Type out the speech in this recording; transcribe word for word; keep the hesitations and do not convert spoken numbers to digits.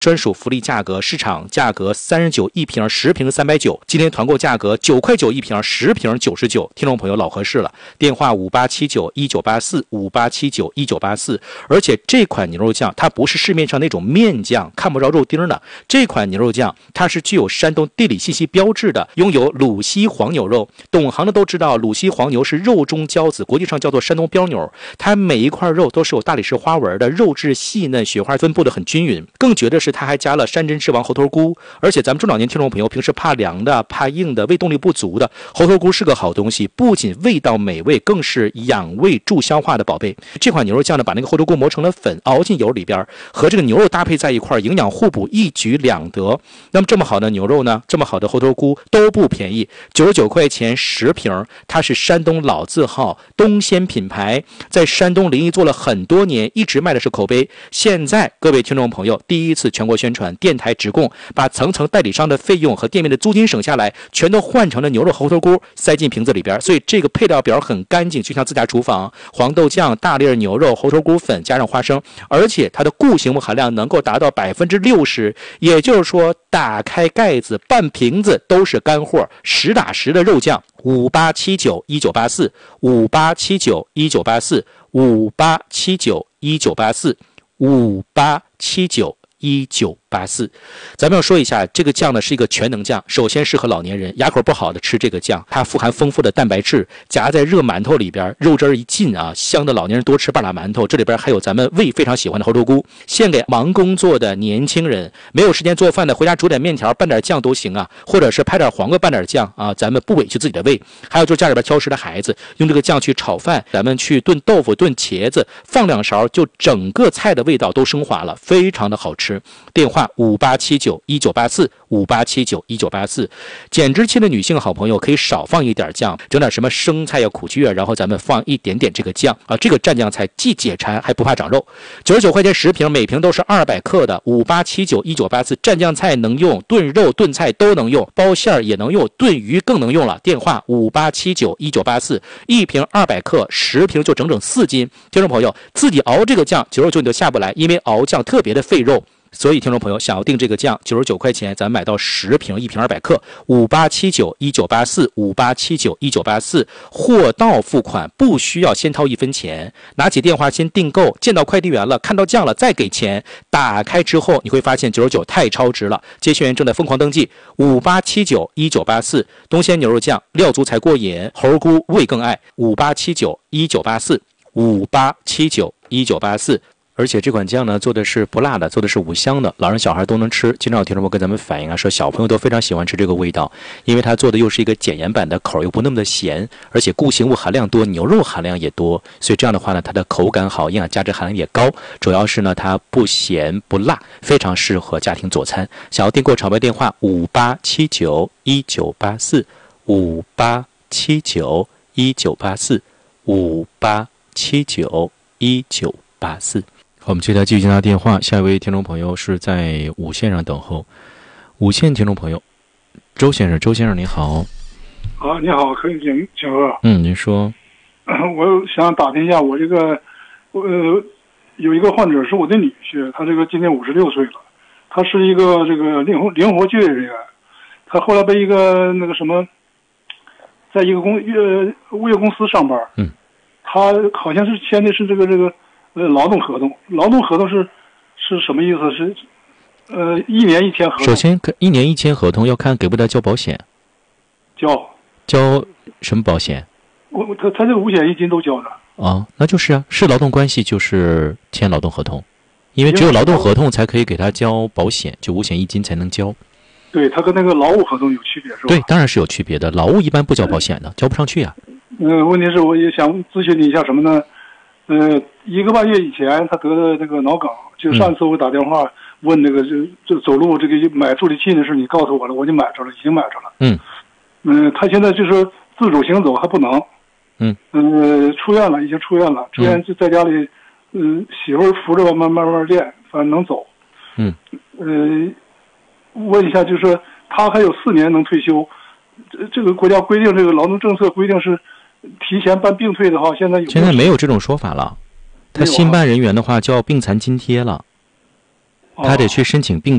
专属福利价格，市场价格三十九一瓶，十瓶三百九，今天团购价格九块九一瓶，十瓶九十九，听众朋友老合适了。电话五八七九一九八四五八七九一九八四，而且这款牛肉酱它不是市面上那种面酱，看不着肉丁的，这款牛肉酱它是具有山东地理信息标志的，拥有鲁西黄牛肉。懂行的都知道，鲁西黄牛是肉中骄子，国际上叫做山东标牛，它每一块肉都是有大理石花纹的，肉质细嫩，雪花分布的很均匀。更绝的是它还加了山珍之王猴头菇，而且咱们中老年听众朋友平时怕凉的怕硬的胃动力不足的，猴头菇是个好东西，不仅味道美味，更是养胃助消化的宝贝。这款牛肉酱呢，把那个猴头菇磨成了粉，熬进油里边，和这个牛肉搭配在一块，营养互补，一举两得。那么这么好的牛肉呢，这么好的猴头菇都不便宜，九十九块钱十瓶，它是山东老字号东鲜品牌，在山东临沂做了很多年，一直卖的是口碑。现在各位听众朋友第一次全国宣传，电台直供，把层层代理商的费用和店面的租金省下来，全都换成了牛肉猴头菇，塞进瓶子里边，所以这个配料表很干净，就像自家厨房。黄豆酱、大粒牛肉、猴头菇粉加上花生，而且它的固形物含量能够达到百分之六十，也就是说打开盖子半瓶子都是干货，实打实的肉酱。五八七九一九八四五八七九一九八四五八七九一九八四五八七九一九八四。咱们要说一下，这个酱呢是一个全能酱，首先适合老年人，牙口不好的吃这个酱，它富含丰富的蛋白质，夹在热馒头里边，肉汁一进啊，香的老年人多吃半拉馒头。这里边还有咱们胃非常喜欢的猴头菇，献给忙工作的年轻人，没有时间做饭的，回家煮点面条拌点酱都行啊，或者是拍点黄瓜拌点酱啊，咱们不委屈自己的胃。还有就是家里边挑食的孩子，用这个酱去炒饭，咱们去炖豆腐炖茄子，放两勺就整个菜的味道都升华了，非常的好吃。电话五八七九一九八四五八七九一九八四。减脂期的女性好朋友可以少放一点酱，整点什么生菜呀、苦苣啊，然后咱们放一点点这个酱啊，这个蘸酱菜既解馋还不怕长肉。九十九块钱十瓶，每瓶都是二百克的。五八七九一九八四，蘸酱菜能用，炖肉炖菜都能用，包馅也能用，炖鱼更能用了。电话五八七九一九八四，一瓶二百克，十瓶就整整四斤。听众朋友自己熬这个酱，九十九你就下不来，因为熬酱特别的费肉。所以听众朋友想要订这个酱，九十九块钱咱买到十瓶，一瓶二百克。五八七九一九八四五八七九一九八四，货到付款，不需要先掏一分钱，拿起电话先订购，见到快递员了，看到酱了再给钱。打开之后你会发现九十九太超值了，接线员正在疯狂登记。五八七九一九八四，东鲜牛肉酱，料足才过瘾，猴菇味更爱。五八七九一九八四五八七九一九八四。而且这款酱呢做的是不辣的，做的是五香的，老人小孩都能吃。经常有听众朋友跟咱们反映啊，说小朋友都非常喜欢吃这个味道，因为它做的又是一个减盐版的，口又不那么的咸，而且固形物含量多，牛肉含量也多，所以这样的话呢，它的口感好，营养价值含量也高。主要是呢它不咸不辣，非常适合家庭佐餐。想要订购炒卖电话五八七九一九八四五八七九一九八四五八七九一九八四。好，我们接下来继续接到电话，下一位听众朋友是在五线上等候。五线听众朋友，周先生，周先生您好。 啊，你好，可以请请说。 嗯，您说。 我想打听一下，我这个呃有一个患者是我的女婿，他这个今年五十六岁了，他是一个这个灵活灵活就业人员，他后来被一个那个什么，在一个公呃物业公司上班。 嗯。 他好像是签的是这个这个。呃，劳动合同，劳动合同是是什么意思？是呃，一年一签合同。 首先，一年一签合同要看给不给他交保险。 交。 交什么保险？ 我他他这个五险一金都交的。 啊，那就是啊，是劳动关系就是签劳动合同，因为只有劳动合同才可以给他交保险，就五险一金才能交。 对，他跟那个劳务合同有区别是吧？ 对，当然是有区别的。劳务一般不交保险的，交不上去啊。 嗯、呃，问题是我也想咨询你一下什么呢？呃，一个半月以前，他得的这个脑梗，就上次我打电话问那个就就走路这个买助力器的事，你告诉我了，我就买着了，已经买着了。 嗯， 嗯、呃，他现在就是自主行走还不能。 嗯， 呃，出院了，已经出院了，出院就在家里，嗯、呃，媳妇扶着慢慢慢练，反正能走。 嗯， 呃，问一下，就是说他还有四年能退休，这这个国家规定，这个劳动政策规定是。提前办病退的话，现在有现在没有这种说法了。他新办人员的话，就要病残津贴了。 他得去申请病